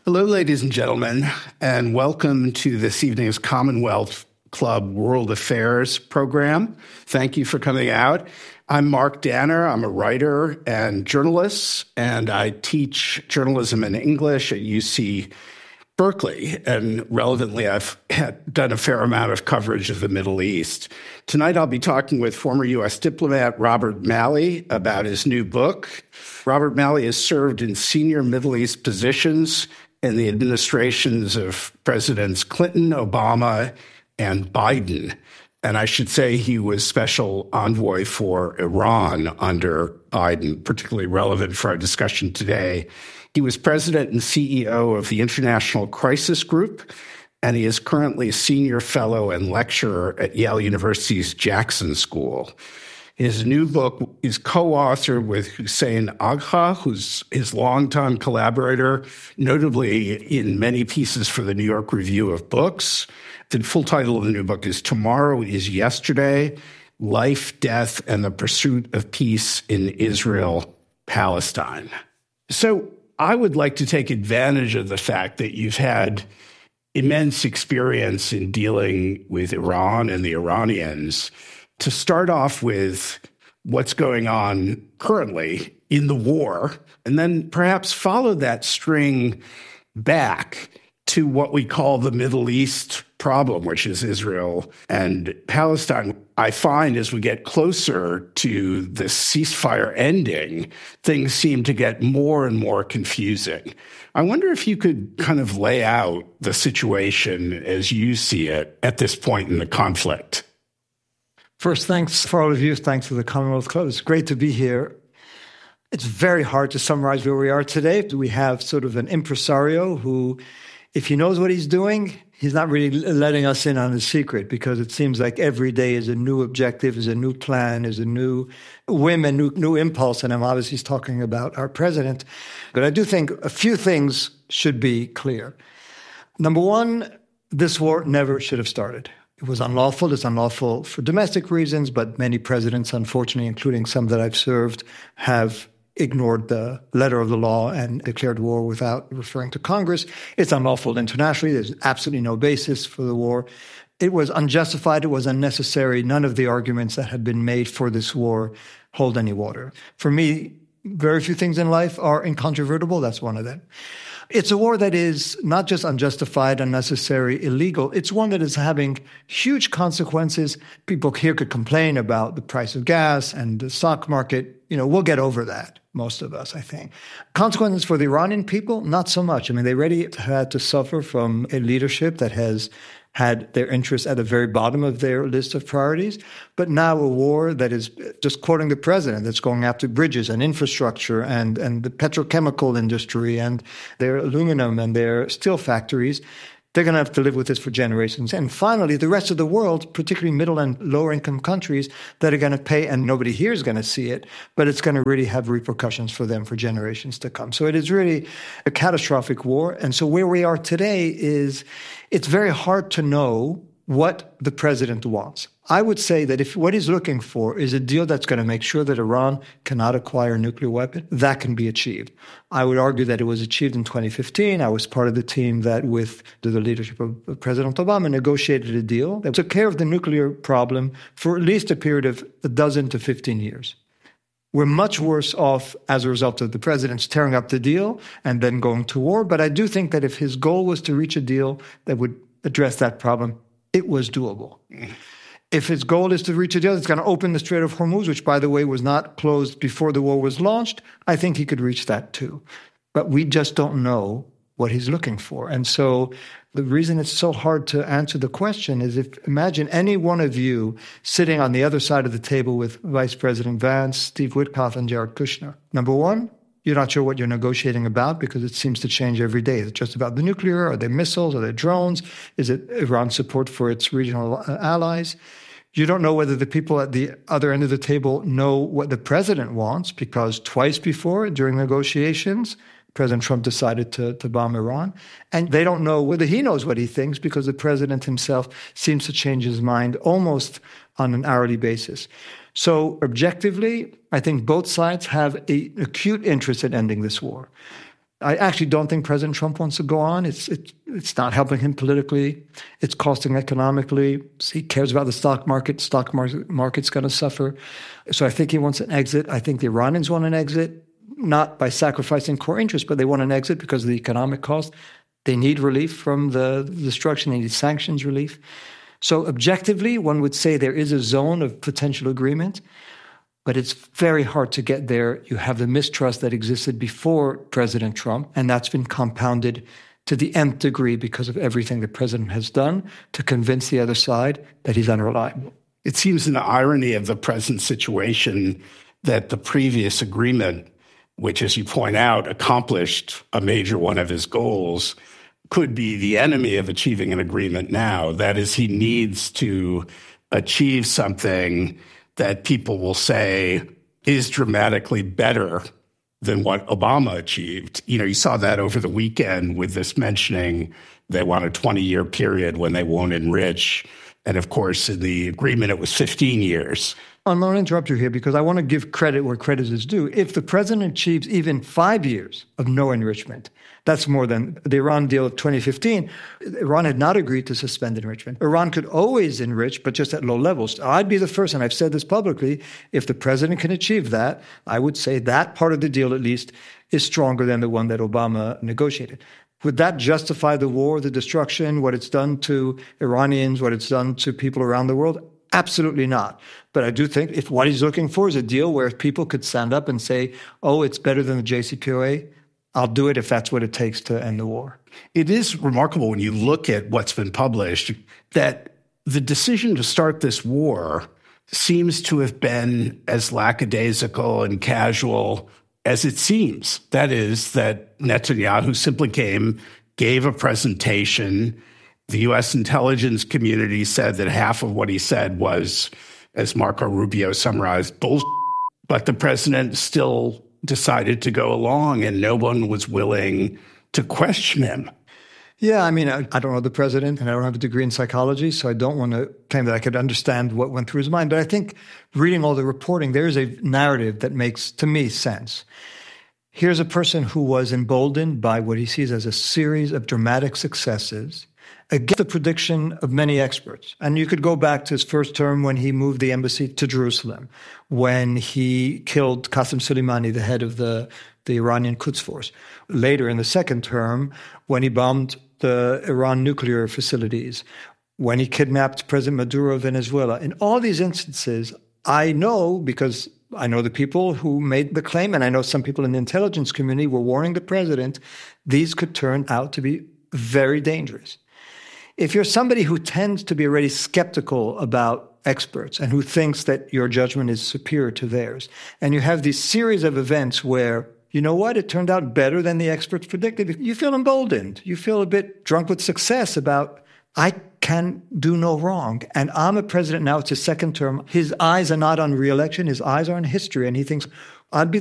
Hello, ladies and gentlemen, and welcome to this evening's Commonwealth Club World Affairs program. Thank you for coming out. I'm Mark Danner. I'm a writer and journalist, and I teach journalism in English at UC Berkeley, and relevantly, I've done a fair amount of coverage of the Middle East. Tonight, I'll be talking with former U.S. diplomat Robert Malley about his new book. Robert Malley has served in senior Middle East positions in the administrations of Presidents Clinton, Obama, and Biden. And I should say he was special envoy for Iran under Biden, particularly relevant for our discussion today. He was president and CEO of the International Crisis Group, and he is currently a senior fellow and lecturer at Yale University's Jackson School. His new book is co-authored with Hussein Agha, who's his longtime collaborator, notably in many pieces for the New York Review of Books. The full title of the new book is Tomorrow is Yesterday: Life, Death, and the Pursuit of Peace in Israel, Palestine. So I would like to take advantage of the fact that you've had immense experience in dealing with Iran and the Iranians to start off with what's going on currently in the war, and then perhaps follow that string back to what we call the Middle East problem, which is Israel and Palestine. I find as we get closer to the ceasefire ending, things seem to get more and more confusing. I wonder if you could kind of lay out the situation as you see it at this point in the conflict. First, thanks for all of you. Thanks to the Commonwealth Club. It's great to be here. It's very hard to summarize where we are today. We have sort of an impresario who, if he knows what he's doing, he's not really letting us in on his secret, because it seems like every day is a new objective, is a new plan, is a new whim, and new impulse. And I'm obviously talking about our president. But I do think a few things should be clear. Number one, this war never should have started. It was unlawful. It's unlawful for domestic reasons, but many presidents, unfortunately, including some that I've served, have ignored the letter of the law and declared war without referring to Congress. It's unlawful internationally. There's absolutely no basis for the war. It was unjustified. It was unnecessary. None of the arguments that had been made for this war hold any water. For me, very few things in life are incontrovertible. That's one of them. It's a war that is not just unjustified, unnecessary, illegal. It's one that is having huge consequences. People here could complain about the price of gas and the stock market. We'll get over that, most of us, I think. Consequences for the Iranian people, not so much. I mean, they already had to suffer from a leadership that has had their interests at the very bottom of their list of priorities. But now a war that is, just quoting the president, that's going after bridges and infrastructure and the petrochemical industry and their aluminum and their steel factories. They're going to have to live with this for generations. And finally, the rest of the world, particularly middle and lower income countries, that are going to pay, and nobody here is going to see it, but it's going to really have repercussions for them for generations to come. So it is really a catastrophic war. And so where we are today is, it's very hard to know what the president wants. I would say that if what he's looking for is a deal that's going to make sure that Iran cannot acquire a nuclear weapon, that can be achieved. I would argue that it was achieved in 2015. I was part of the team that, with the leadership of President Obama, negotiated a deal that took care of the nuclear problem for at least a period of 12 to 15 years. We're much worse off as a result of the president's tearing up the deal and then going to war. But I do think that if his goal was to reach a deal that would address that problem, it was doable. If his goal is to reach a deal that's going to open the Strait of Hormuz, which, by the way, was not closed before the war was launched, I think he could reach that too. But we just don't know what he's looking for. And so the reason it's so hard to answer the question is, imagine any one of you sitting on the other side of the table with Vice President Vance, Steve Witkoff, and Jared Kushner. Number one, you're not sure what you're negotiating about because it seems to change every day. Is it just about the nuclear? Are there missiles? Are there drones? Is it Iran's support for its regional allies? You don't know whether the people at the other end of the table know what the president wants, because twice before, during negotiations, President Trump decided to bomb Iran. And they don't know whether he knows what he thinks, because the president himself seems to change his mind almost on an hourly basis. So objectively, I think both sides have an acute interest in ending this war. I actually don't think President Trump wants to go on. It's not helping him politically. It's costing economically. He cares about the stock market. Stock market's going to suffer. So I think he wants an exit. I think the Iranians want an exit, not by sacrificing core interests, but they want an exit because of the economic cost. They need relief from the destruction. They need sanctions relief. So objectively, one would say there is a zone of potential agreement, but it's very hard to get there. You have the mistrust that existed before President Trump, and that's been compounded to the nth degree because of everything the president has done to convince the other side that he's unreliable. It seems an irony of the present situation that the previous agreement, which, as you point out, accomplished a major one of his goals, could be the enemy of achieving an agreement now. That is, he needs to achieve something that people will say is dramatically better than what Obama achieved. You saw that over the weekend with this mentioning they want a 20-year period when they won't enrich. And of course, in the agreement, it was 15 years. I'm going to interrupt you here because I want to give credit where credit is due. If the president achieves even 5 years of no enrichment, that's more than the Iran deal of 2015. Iran had not agreed to suspend enrichment. Iran could always enrich, but just at low levels. I'd be the first, and I've said this publicly, if the president can achieve that, I would say that part of the deal at least is stronger than the one that Obama negotiated. Would that justify the war, the destruction, what it's done to Iranians, what it's done to people around the world? Absolutely not. But I do think if what he's looking for is a deal where people could stand up and say, oh, it's better than the JCPOA, I'll do it if that's what it takes to end the war. It is remarkable when you look at what's been published that the decision to start this war seems to have been as lackadaisical and casual as it seems. That is, that Netanyahu simply gave a presentation. The U.S. intelligence community said that half of what he said was, as Marco Rubio summarized, bullshit. But the president still decided to go along, and no one was willing to question him. Yeah, I mean, I don't know the president, and I don't have a degree in psychology, so I don't want to claim that I could understand what went through his mind. But I think reading all the reporting, there is a narrative that makes, to me, sense. Here's a person who was emboldened by what he sees as a series of dramatic successes against the prediction of many experts. And you could go back to his first term when he moved the embassy to Jerusalem, when he killed Qasem Soleimani, the head of the Iranian Quds Force. Later in the second term, when he bombed the Iran nuclear facilities, when he kidnapped President Maduro of Venezuela. In all these instances, I know, because I know the people who made the claim, and I know some people in the intelligence community were warning the president, these could turn out to be very dangerous. If you're somebody who tends to be already skeptical about experts and who thinks that your judgment is superior to theirs, and you have this series of events where, you know what, it turned out better than the experts predicted, you feel emboldened. You feel a bit drunk with success about, I can do no wrong. And I'm a president now, it's his second term. His eyes are not on re-election. His eyes are on history. And he thinks, I'd be